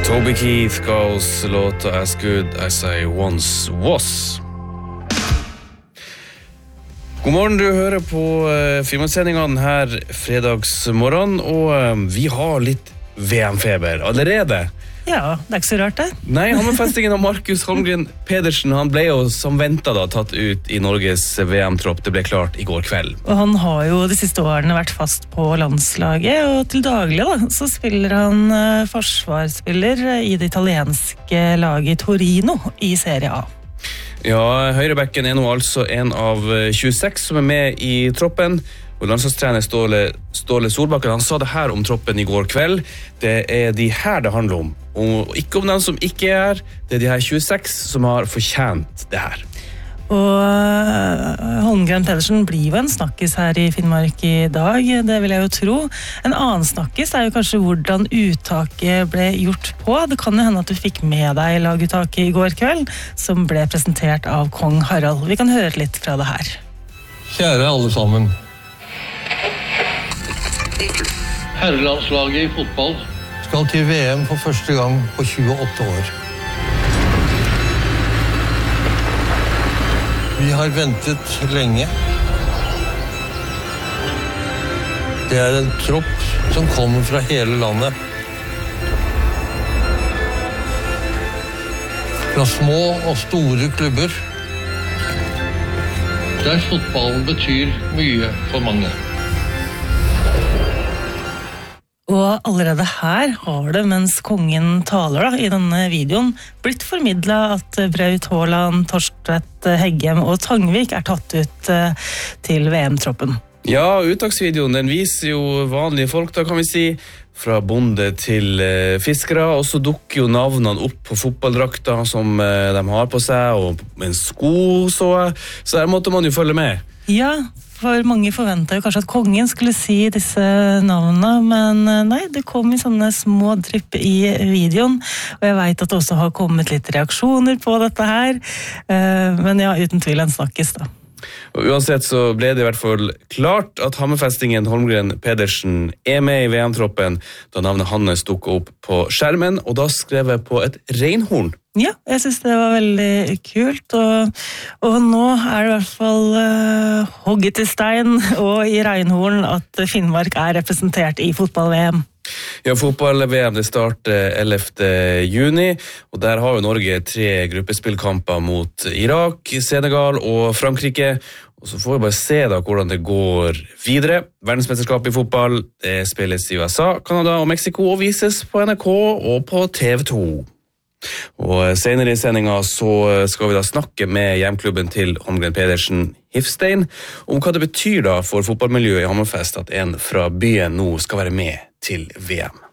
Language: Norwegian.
Toby Keith ga oss låta As Good As I Once Was. God morgen, du hører på filmsendingen her fredagsmorgen, og vi har litt VM-feber allerede. Ja, det ikke så rart det. Nei, Hammerfestingen av Markus Holmgren Pedersen, han ble jo som ventet da tatt ut i Norges VM-tropp. Det ble klart i går kveld. Og han har jo de siste årene vært fast på landslaget, og til daglig da, så spiller han forsvarsspiller i det italienske laget Torino i Serie A. Ja, høyrebekken nå altså en av 26 som med i troppen. Og landslagstrener Ståle Solbakken, han sa det her om troppen i går kveld. Det de her det handler om. Og ikke om den som ikke her. Det de her 26 som har fortjent det her. Og Holmgren Pedersen blir jo en snakkis her i Finnmark i dag, det vil jeg jo tro. En annen snakkis jo kanskje hvordan uttaket ble gjort på. Det kan jo hende at du fikk med deg laguttaket i går kveld, som ble presentert av kong Harald. Vi kan høre litt fra det her. Kjære alle sammen. Herrelandslaget i fotball skal til VM for første gang på 28 år. Vi har ventet lenge. Det en tropp som kommer fra hele landet. Fra små og store klubber. Der fotballen betyr mye for mange. Og allerede her har det, mens kongen taler da, i denne videoen, blitt formidlet at Braut Haaland, Torstvedt, Heggem og Tangvik tatt ut til VM-troppen. Ja, uttaksvideoen den viser jo vanlige folk, da kan vi si, fra bonde til fiskere, og så dukker jo navnene opp på fotballdrakter som de har på seg, og en sko, så der måtte man jo følge med. Ja, for mange forventet jo kanskje at kongen skulle si disse navnene, men nei, det kom i sånne små drypp i videoen, og jeg vet at det også har kommet litt reaksjoner på dette her, men ja, uten tvil en snakkes da. Og uansett så ble det i hvert fall klart at Hammerfestingen Holmgren Pedersen med i VM-troppen da navnet hans dukket opp på skjermen, og da skrev jeg på et reinhorn. Ja, jeg synes det var veldig kult, og nå det i hvert fall hogget i stein og i reinhorn at Finnmark representert i fotball-VM. Ja, fotball-VM det starter 11. juni, og der har jo Norge 3 gruppespillkamper mot Irak, Senegal og Frankrike, og så får vi bare se da hvordan det går videre. Verdensmesterskapet i fotball, det spilles i USA, Kanada og Mexico, og vises på NRK og på TV2. Og senere i sendingen så skal vi da snakke med hjemklubben til Holmgren Pedersen, Hifstein, om hva det betyr da for fotballmiljøet i Hammerfest at en fra byen nå skal være med til VM.